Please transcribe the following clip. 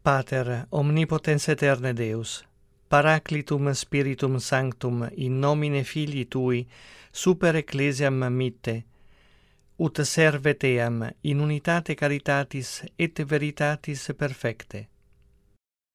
Pater, omnipotens aeterne Deus, Paraclitum Spiritum Sanctum in nomine Filii Tui, super Ecclesiam mitte, ut servet eam in unitate caritatis et veritatis perfecte.